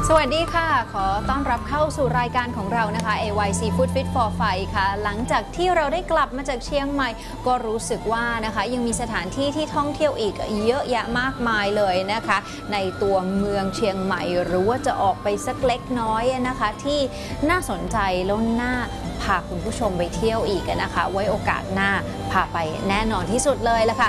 สวัสดีค่ะขอต้อนรับเข้าสู่รายการของเรานะคะ AY Seafood Fit for Fight ค่ะหลังจากที่เราได้กลับมาจากเชียงใหม่ก็รู้สึกว่านะคะยังมีสถานที่ที่ท่องเที่ยวอีกเยอะแยะมากมายเลยนะคะในตัวเมืองเชียงใหม่หรือว่าจะออกไปสักเล็กน้อยนะคะที่น่าสนใจแล้วน่าพาคุณผู้ชมไปเที่ยวอีกนะคะไว้โอกาสหน้าพาไปแน่นอนที่สุดเลยละค่ะ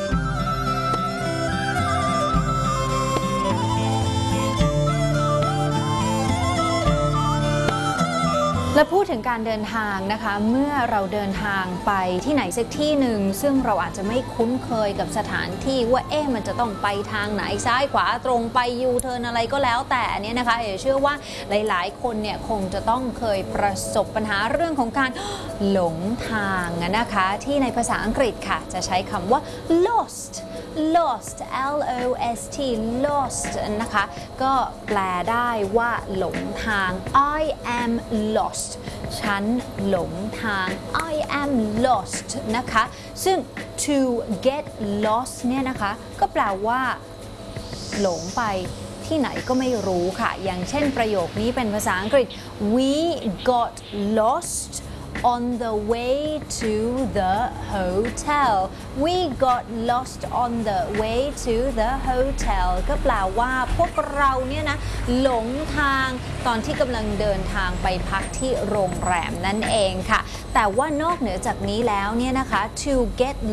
และพูดถึงการเดินทางนะคะเมื่อเราเดินทางไปที่ไหนสักที่หนึ่งซึ่งเราอาจจะไม่คุ้นเคยกับสถานที่ว่ามันจะต้องไปทางไหนซ้ายขวาตรงไปยูเทิร์นอะไรก็แล้วแต่เนี่ยนะคะเชื่อว่าหลายๆคนเนี่ยคงจะต้องเคยประสบปัญหาเรื่องของการหลงทางนะคะที่ในภาษาอังกฤษค่ะจะใช้คำว่า lost L-O-S-T lost นะคะก็แปลได้ว่าหลงทาง I am lost ฉันหลงทาง I am lost นะคะซึ่ง to get lost เนี่ยนะคะก็แปลว่าหลงไปที่ไหนก็ไม่รู้ค่ะอย่างเช่นประโยคนี้เป็นภาษาอังกฤษ We got lost on the way to the hotel we got lost on the way to the hotel ก็แปลว่าพวกเราเนี่ยนะหลงทางตอนที่กำลังเดินทางไปพักที่โรงแรมนั่นเองค่ะแต่ว่านอกเหนือจากนี้แล้วเนี่ยนะคะ to get